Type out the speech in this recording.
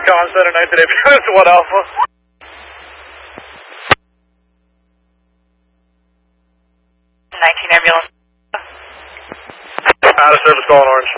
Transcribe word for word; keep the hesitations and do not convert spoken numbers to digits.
Con Center nine today, it's one Alpha. nineteen ambulance. Out of service, calling Orange.